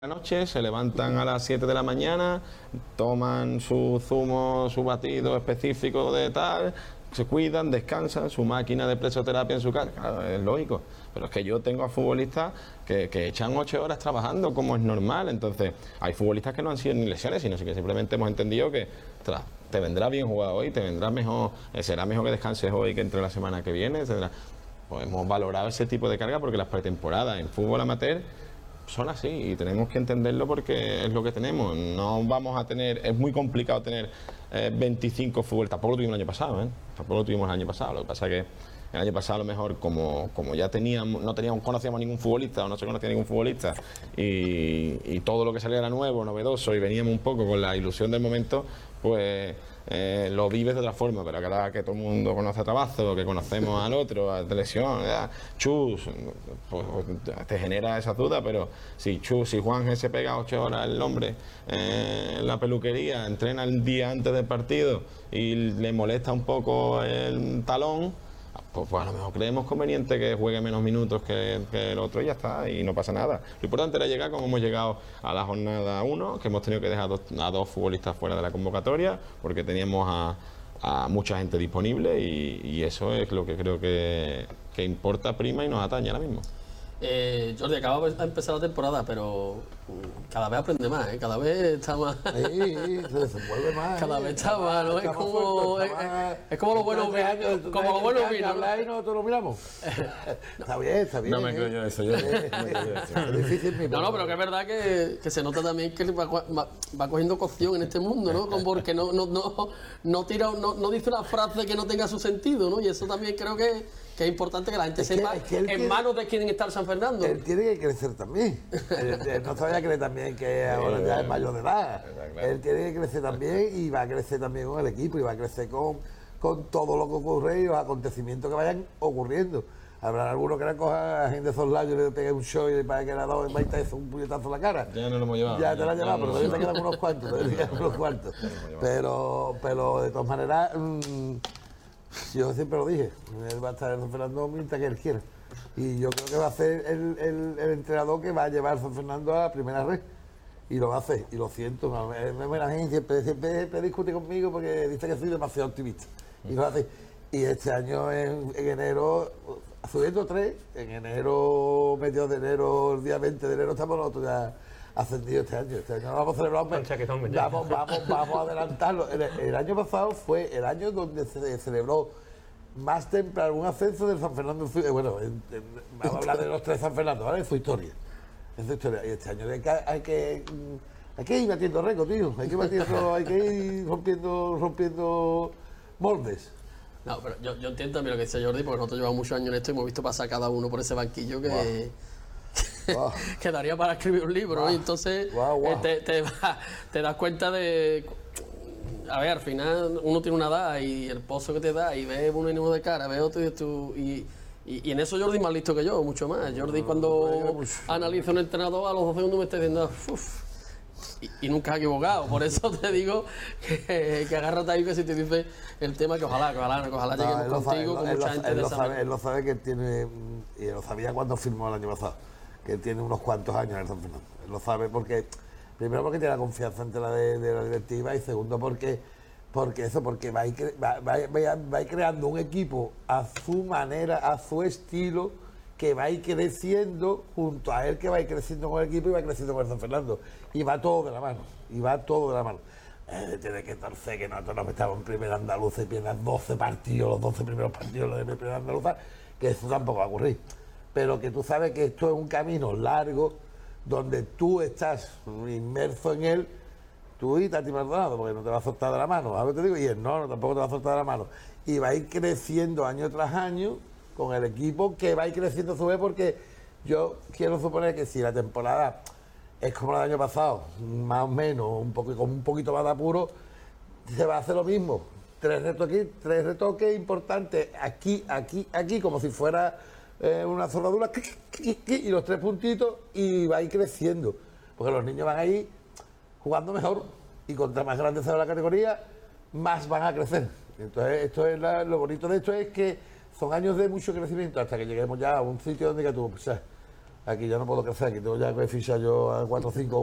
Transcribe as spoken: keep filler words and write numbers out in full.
La noche, se levantan a las siete de la mañana, toman su zumo, su batido específico de tal, se cuidan, descansan, su máquina de presoterapia en su casa, claro, es lógico, pero es que yo tengo a futbolistas que, que echan ocho horas trabajando como es normal, entonces hay futbolistas que no han sido ni lesiones, sino que simplemente hemos entendido que tras, te vendrá bien jugar hoy, te vendrá mejor, eh, será mejor que descanses hoy que entre la semana que viene, etcétera. Pues hemos valorado ese tipo de carga porque las pretemporadas en fútbol amateur son así y tenemos que entenderlo porque es lo que tenemos. No vamos a tener, es muy complicado tener eh, veinticinco fútbol, tampoco lo tuvimos el año pasado, ¿eh? Tampoco lo tuvimos el año pasado. Lo que pasa es que el año pasado a lo mejor como, como ya teníamos, no teníamos, conocíamos ningún futbolista o no se conocía ningún futbolista y, y todo lo que salía era nuevo, novedoso y veníamos un poco con la ilusión del momento, pues eh, lo vives de otra forma, pero ahora que todo el mundo conoce a Tabazo, que conocemos al otro, a Televisión, Chus, pues te genera esa duda, pero si Chus, si Juan se pega ocho horas el hombre eh, en la peluquería, entrena el día antes del partido y le molesta un poco el talón, Pues, pues a lo mejor creemos conveniente que juegue menos minutos que, que el otro y ya está, y no pasa nada. Lo importante era llegar como hemos llegado a la jornada uno, que hemos tenido que dejar dos, a dos futbolistas fuera de la convocatoria, porque teníamos a, a mucha gente disponible y, y eso es lo que creo que, que importa, prima y nos atañe ahora mismo. Eh, Jordi, acaba de empezar la temporada, pero cada vez aprende más, ¿eh? Cada vez está más. Sí, se desenvuelve más. Cada ¿eh? vez está más, ¿no? Es como, fuerte, es, más, es, es como los buenos vinos. Como los buenos vinos. ¿no? Y nosotros lo miramos. Está bien, está bien. No me creo yo eso, yo. Es difícil, mi No, no, pero que es verdad que, que se nota también que va, va, va cogiendo cocción en este mundo, ¿no? Como porque no, no, no, no tira, no, no dice una frase que no tenga su sentido, ¿no? Y eso también creo que, que es importante que la gente Es que- sepa es que él en quiere- manos de quién está el San Fernando. Él tiene que crecer también. Él, él no sabía creer también que ahora ya es mayor de edad. claro. Él tiene que crecer también y va a crecer también con el equipo y va a crecer con, con todo lo que ocurre y los acontecimientos que vayan ocurriendo. Habrá algunos que le coja a gente de soslayo y le pegue un show y le pague que le ha dado un puñetazo en la cara. Ya no lo hemos llevado. Ya te la has Ya llevado, no pero lo todavía te hemos quedan unos cuantos, todavía te quedan unos cuantos. Pero, pero de todas maneras, mmm, yo siempre lo dije, él va a estar en San Fernando mientras que él quiera. Y yo creo que va a ser el, el, el entrenador que va a llevar a San Fernando a la primera red. Y lo va a hacer, y lo siento, me, me, me la gente siempre, siempre, siempre discute conmigo porque dice que soy demasiado optimista. Y lo hace. Y este año en, en enero, subiendo tres, en enero, mediados de enero, el día veinte de enero estamos nosotros ya ascendidos este año. Este año vamos a celebrar un mes. Vamos, vamos, vamos a adelantarlo. El, el año pasado fue el año donde se celebró más temprano un ascenso del San Fernando. Bueno, en, en, vamos a hablar de los tres San Fernando, ¿vale? En su historia. En su historia. Y este año hay que, hay que, hay que ir batiendo récords, tío. Hay que batiendo, hay que ir rompiendo, rompiendo moldes. No, pero yo, yo entiendo también lo que decía Jordi, porque nosotros llevamos muchos años en esto y hemos visto pasar cada uno por ese banquillo que, Wow. Wow. que daría para escribir un libro, Wow. ¿no? Y entonces Wow, wow. eh, te, te, va- te das cuenta de... A ver, al final uno tiene una edad y el pozo que te da y ves uno y uno de cara, ves otro y tú... Y, y, y en eso Jordi es más listo que yo, mucho más. Jordi cuando analiza un entrenador a los dos segundos me está diciendo... "Uf", Y, y nunca ha equivocado, por eso te digo que, que agárrate ahí que si te dice el tema que ojalá, que ojalá, que ojalá No, lleguemos él lo sabe, contigo, con él lo- mucha gente él de lo esa sabe, él lo sabe que él tiene, y lo sabía cuando firmó el año pasado, que él tiene unos cuantos años en el San Fernando. Él lo sabe porque, primero porque tiene la confianza ante la de, de la directiva y segundo porque, porque eso, porque va a, ir, cre- va, va, va, va a ir creando un equipo a su manera, a su estilo, que va a ir creciendo junto a él, que va a ir creciendo con el equipo y va creciendo con el San Fernando. Y va todo de la mano, y va todo de la mano. Eh, tiene que torcer que nosotros nos estamos en primera andaluza y pierdas doce partidos, los doce primeros partidos de primera andaluza, que eso tampoco va a ocurrir. Pero que tú sabes que esto es un camino largo, donde tú estás inmerso en él, tú y Tati Maldonado, porque no te va a soltar de la mano, ¿sabes lo que te digo? Y él no, no, tampoco te va a soltar de la mano. Y va a ir creciendo año tras año con el equipo, que va a ir creciendo a su vez, porque yo quiero suponer que si la temporada es como la del año pasado, más o menos, un poco, con un poquito más de apuro, se va a hacer lo mismo. Tres retoques, tres retoques importantes, aquí, aquí, aquí, como si fuera eh, una zorradura, y los tres puntitos, y va a ir creciendo. Porque los niños van a ir jugando mejor, y contra más grande sea la categoría, más van a crecer. Entonces, esto es la- lo bonito de esto es que son años de mucho crecimiento hasta que lleguemos ya a un sitio donde que tú, o sea, aquí yo no puedo crecer, aquí tengo ya que fichar yo a cuatro o cinco